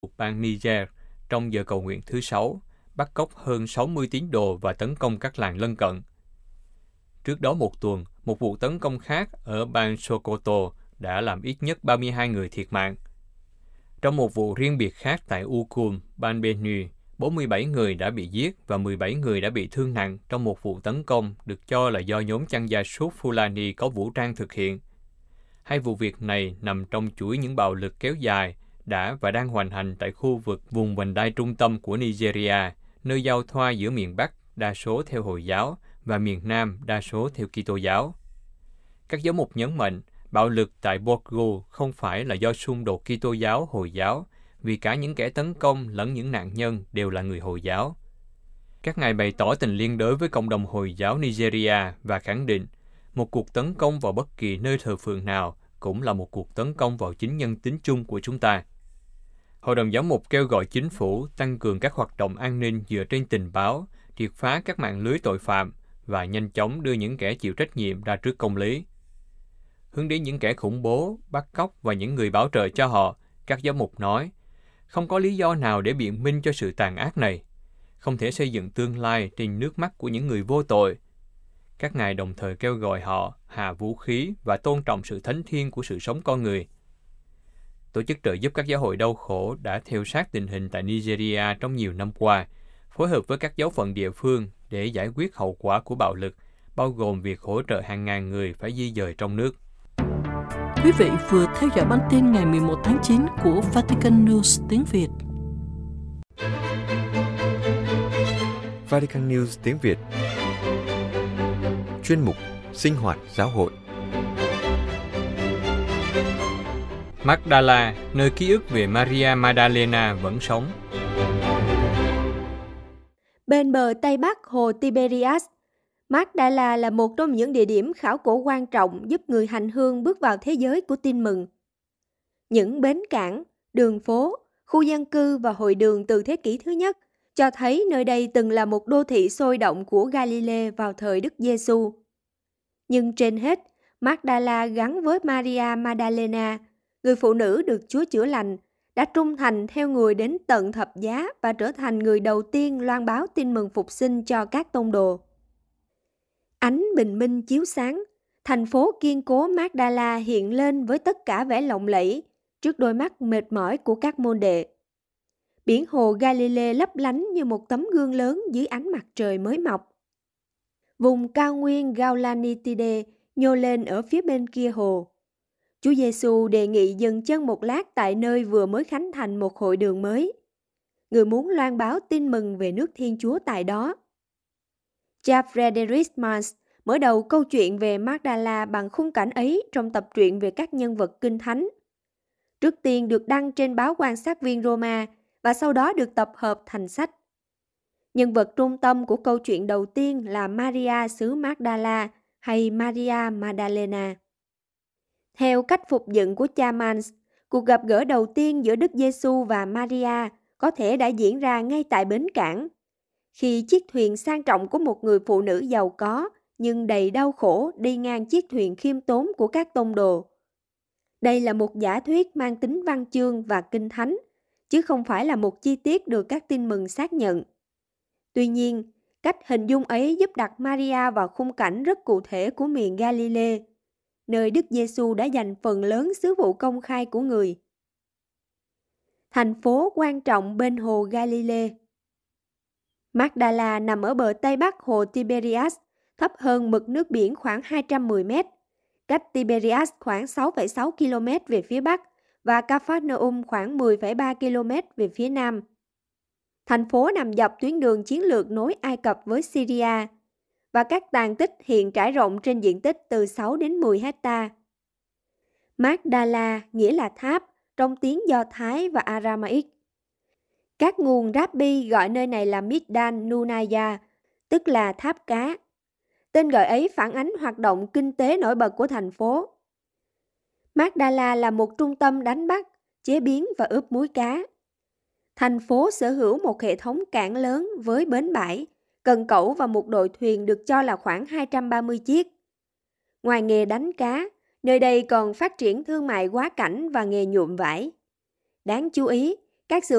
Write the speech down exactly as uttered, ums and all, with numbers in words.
bang Niger trong giờ cầu nguyện thứ Sáu, bắt cóc hơn sáu mươi tín đồ và tấn công các làng lân cận. Trước đó một tuần, một vụ tấn công khác ở bang Sokoto đã làm ít nhất ba mươi hai người thiệt mạng. Trong một vụ riêng biệt khác tại Ukum, bang Benue, bốn mươi bảy người đã bị giết và mười bảy người đã bị thương nặng trong một vụ tấn công được cho là do nhóm chăn gia súc Fulani có vũ trang thực hiện. Hai vụ việc này nằm trong chuỗi những bạo lực kéo dài đã và đang hoành hành tại khu vực vùng vành đai trung tâm của Nigeria, nơi giao thoa giữa miền Bắc đa số theo Hồi giáo và miền Nam đa số theo Kitô giáo. Các giám mục nhấn mạnh, bạo lực tại Borgu không phải là do xung đột Kitô giáo Hồi giáo, vì cả những kẻ tấn công lẫn những nạn nhân đều là người Hồi giáo. Các ngài bày tỏ tình liên đới với cộng đồng Hồi giáo Nigeria và khẳng định, một cuộc tấn công vào bất kỳ nơi thờ phượng nào cũng là một cuộc tấn công vào chính nhân tính chung của chúng ta. Hội đồng giám mục kêu gọi chính phủ tăng cường các hoạt động an ninh dựa trên tình báo, triệt phá các mạng lưới tội phạm và nhanh chóng đưa những kẻ chịu trách nhiệm ra trước công lý. Hướng đến những kẻ khủng bố, bắt cóc và những người bảo trợ cho họ, các giám mục nói, không có lý do nào để biện minh cho sự tàn ác này. Không thể xây dựng tương lai trên nước mắt của những người vô tội. Các ngài đồng thời kêu gọi họ hạ vũ khí và tôn trọng sự thánh thiêng của sự sống con người. Tổ chức trợ giúp các giáo hội đau khổ đã theo sát tình hình tại Nigeria trong nhiều năm qua, phối hợp với các giáo phận địa phương để giải quyết hậu quả của bạo lực, bao gồm việc hỗ trợ hàng ngàn người phải di dời trong nước. Quý vị vừa theo dõi bản tin ngày mười một tháng chín của Vatican News tiếng Việt. Vatican News tiếng Việt. Chuyên mục Sinh hoạt giáo hội. Magdala, nơi ký ức về Maria Magdalena vẫn sống. Bên bờ Tây Bắc hồ Tiberias, Magdala là một trong những địa điểm khảo cổ quan trọng giúp người hành hương bước vào thế giới của tin mừng. Những bến cảng, đường phố, khu dân cư và hội đường từ thế kỷ thứ nhất cho thấy nơi đây từng là một đô thị sôi động của Galilee vào thời Đức Giêsu. Nhưng trên hết, Magdala gắn với Maria Magdalena, người phụ nữ được Chúa chữa lành, đã trung thành theo người đến tận thập giá và trở thành người đầu tiên loan báo tin mừng phục sinh cho các tông đồ. Ánh bình minh chiếu sáng, thành phố kiên cố Magdala hiện lên với tất cả vẻ lộng lẫy trước đôi mắt mệt mỏi của các môn đệ. Biển hồ Galilee lấp lánh như một tấm gương lớn dưới ánh mặt trời mới mọc. Vùng cao nguyên Gaulanitide nhô lên ở phía bên kia hồ. Chúa Giêsu đề nghị dừng chân một lát tại nơi vừa mới khánh thành một hội đường mới. Người muốn loan báo tin mừng về nước Thiên Chúa tại đó. Cha Frederick Mans mở đầu câu chuyện về Magdala bằng khung cảnh ấy trong tập truyện về các nhân vật kinh thánh. Trước tiên được đăng trên báo Quan sát viên Roma và sau đó được tập hợp thành sách. Nhân vật trung tâm của câu chuyện đầu tiên là Maria xứ Magdala hay Maria Magdalena. Theo cách phục dựng của cha Mans, cuộc gặp gỡ đầu tiên giữa Đức Giêsu và Maria có thể đã diễn ra ngay tại bến cảng, khi chiếc thuyền sang trọng của một người phụ nữ giàu có nhưng đầy đau khổ đi ngang chiếc thuyền khiêm tốn của các tông đồ. Đây là một giả thuyết mang tính văn chương và kinh thánh, chứ không phải là một chi tiết được các tin mừng xác nhận. Tuy nhiên, cách hình dung ấy giúp đặt Maria vào khung cảnh rất cụ thể của miền Galilee, nơi Đức Giêsu đã dành phần lớn sứ vụ công khai của người. Thành phố quan trọng bên hồ Galilee. Magdala nằm ở bờ Tây Bắc hồ Tiberias, thấp hơn mực nước biển khoảng hai trăm mười mét, cách Tiberias khoảng sáu phẩy sáu ki lô mét về phía Bắc và Capernaum khoảng mười phẩy ba ki lô mét về phía Nam. Thành phố nằm dọc tuyến đường chiến lược nối Ai Cập với Syria, và các tàn tích hiện trải rộng trên diện tích từ sáu đến mười hecta. Magdala nghĩa là tháp trong tiếng Do Thái và Aramaic. Các nguồn Rabbi gọi nơi này là Migdal Nunaya, tức là tháp cá. Tên gọi ấy phản ánh hoạt động kinh tế nổi bật của thành phố. Magdala là một trung tâm đánh bắt, chế biến và ướp muối cá. Thành phố sở hữu một hệ thống cảng lớn với bến bãi, cần cẩu và một đội thuyền được cho là khoảng hai trăm ba mươi chiếc. Ngoài nghề đánh cá, nơi đây còn phát triển thương mại quá cảnh và nghề nhuộm vải. Đáng chú ý, Các xưởng